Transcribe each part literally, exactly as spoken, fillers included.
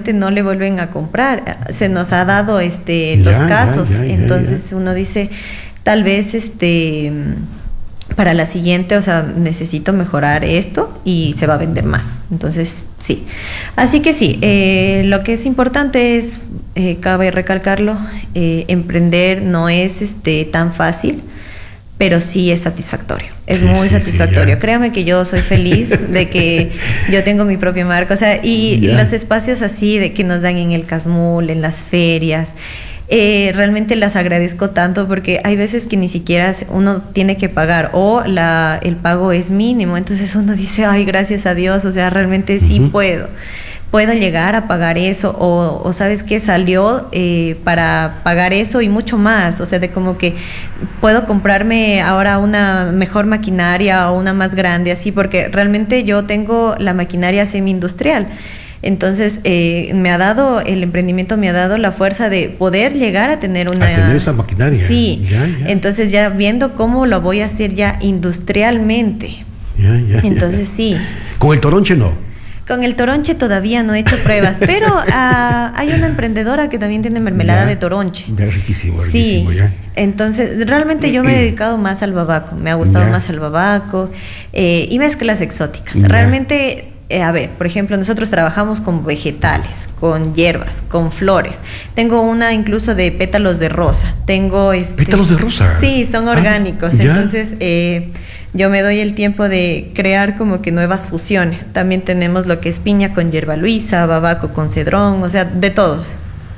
realmente no le vuelven a comprar. Se nos ha dado este los Ya, casos, ya, ya, ya, entonces ya. uno dice, tal vez este para la siguiente, o sea, necesito mejorar esto y se va a vender más. Entonces, sí. Así que sí, eh, lo que es importante es, eh, cabe recalcarlo, eh, emprender no es este tan fácil, pero sí es satisfactorio, es Sí, muy sí, satisfactorio. sí, Créame que yo soy feliz de que yo tengo mi propia marca, o sea, y Ya. los espacios así de que nos dan en el Casmul, en las ferias, eh, realmente las agradezco tanto porque hay veces que ni siquiera uno tiene que pagar o la, el pago es mínimo, entonces uno dice, ay, gracias a Dios, o sea, realmente sí Ujú. puedo. Puedo llegar a pagar eso o, o sabes qué salió eh, para pagar eso y mucho más, o sea, de como que puedo comprarme ahora una mejor maquinaria o una más grande así, porque realmente yo tengo la maquinaria semi-industrial. Entonces, eh, me ha dado, el emprendimiento me ha dado la fuerza de poder llegar a tener una... A tener esa maquinaria. Sí, Ya, ya. entonces ya viendo cómo lo voy a hacer ya industrialmente. Ya, ya, ya. Entonces, sí. Con el toronche no. Con el toronche todavía no he hecho pruebas, pero ah, hay una emprendedora que también tiene mermelada Ya. de toronche. Ya, riquísimo, Sí, riquísimo, ya. entonces realmente yo me he dedicado más al babaco, me ha gustado Ya. más el babaco eh, y mezclas exóticas. Ya. Realmente, eh, a ver, por ejemplo, nosotros trabajamos con vegetales, con hierbas, con flores. Tengo una incluso de pétalos de rosa. Tengo este, ¿Pétalos de rosa? Sí, son Ah, orgánicos. ya. Entonces, eh, yo me doy el tiempo de crear como que nuevas fusiones. También tenemos lo que es piña con hierba luisa, babaco con cedrón, o sea, de todos.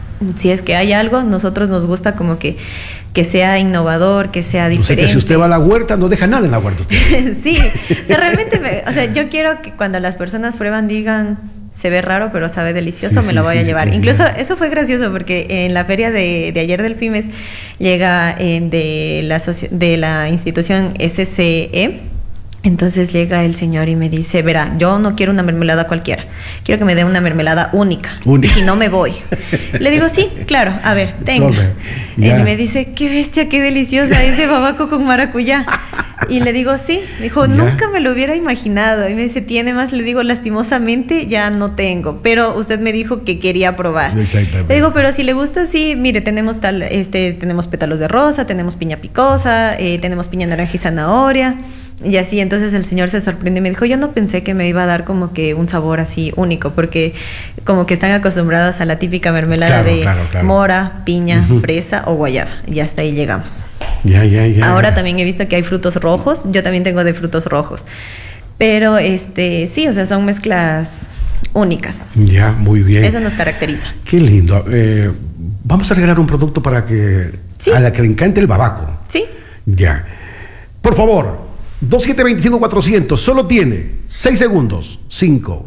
Si es que hay algo, nosotros nos gusta como que, que sea innovador, que sea O sea diferente. que si usted va a la huerta, no deja nada en la huerta usted. Sí, o sea, realmente, me- o sea, yo quiero que cuando las personas prueban digan, se ve raro, pero sabe delicioso, Sí, me sí, lo voy sí, a sí, llevar. sí, Incluso sí. eso fue gracioso porque en la feria de, de ayer del Pymes llega eh, de, la asoci- de la institución S C E. Entonces llega el señor y me dice, verá, yo no quiero una mermelada cualquiera, quiero que me dé una mermelada única, Única. y si no me voy. Le digo, sí, claro, a ver, tenga. Tome, Y ya. me dice, qué bestia, qué deliciosa, es de babaco con maracuyá. Y le digo, sí, dijo, Ya. nunca me lo hubiera imaginado. Y me dice, ¿tiene más? Le digo, lastimosamente ya no tengo, pero usted me dijo que quería probar. Exactamente. Le digo, pero si le gusta, sí, mire, tenemos tal, este, tenemos pétalos de rosa, tenemos piña picosa, eh, tenemos piña naranja y zanahoria. Y así, entonces el señor se sorprendió y me dijo, yo no pensé que me iba a dar como que un sabor así único, porque como que están acostumbradas a la típica mermelada Claro, de claro, claro. mora, piña, Ujú. fresa o guayaba. Y hasta ahí llegamos. Ya, ya, ya. Ahora también he visto que hay frutos rojos, yo también tengo de frutos rojos. Pero este, sí, o sea, son mezclas únicas. Ya, muy bien. Eso nos caracteriza. Qué lindo. Eh, vamos a regalar un producto para que Sí. a la que le encante el babaco. ¿Sí? Ya. Por favor, dos siete dos cinco cuatrocientos, solo tiene seis segundos. cinco,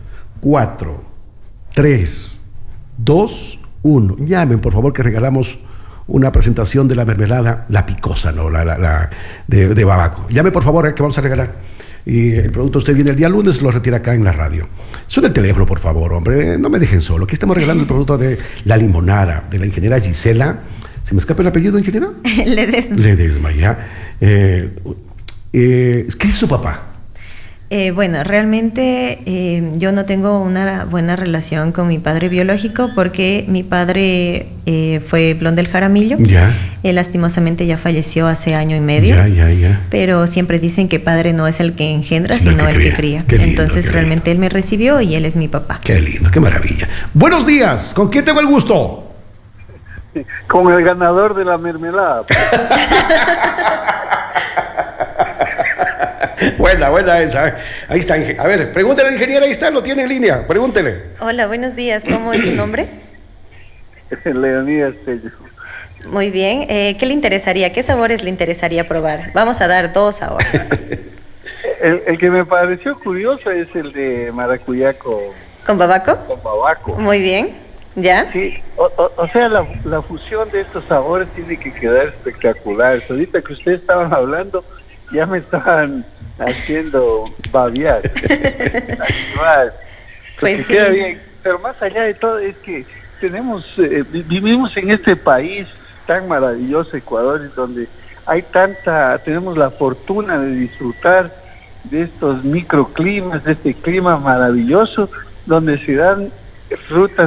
cuatro, tres, dos, uno. Llamen, por favor, que regalamos una presentación de la mermelada, la picosa, ¿no? La, la, la de, de babaco. Llame, por favor, eh, que vamos a regalar. Y el producto usted viene el día lunes, lo retira acá en la radio. Suena el teléfono, por favor, hombre. No me dejen solo. Aquí estamos regalando el producto de la limonada, de la ingeniera Gisela. ¿Se me escapa el apellido, ingeniera? Ledesma. Ledesma, ya. Eh, eh, ¿Qué es su papá? Eh, bueno, realmente eh, yo no tengo una buena relación con mi padre biológico porque mi padre eh, fue Blondel Jaramillo. Ya. Él lastimosamente ya falleció hace año y medio. Ya, ya, ya. Pero siempre dicen que padre no es el que engendra, Sino sino el que el que cría. cría. Qué lindo, Entonces qué realmente lindo. él me recibió y él es mi papá. Qué lindo, qué maravilla. Buenos días, ¿con quién tengo el gusto? Con el ganador de la mermelada. Buena, buena esa. Ahí está. A ver, pregúntele al ingeniero, ahí está, lo tiene en línea. Pregúntele. Hola, buenos días. ¿Cómo es su nombre? Leonidas Tello. Muy bien. Eh, ¿Qué le interesaría? ¿Qué sabores le interesaría probar? Vamos a dar dos ahora. El, el que me pareció curioso es el de maracuyá con, ¿Con babaco? con babaco. Muy bien. ¿Ya? Sí, o, o, o sea, la, la fusión de estos sabores tiene que quedar espectacular. Ahorita que ustedes estaban hablando, ya me estaban haciendo babiar. Animar. Pues Porque sí. queda bien. Pero más allá de todo es que tenemos, eh, vi- vivimos en este país tan maravilloso, Ecuador, en donde hay tanta, tenemos la fortuna de disfrutar de estos microclimas, de este clima maravilloso, donde se dan frutas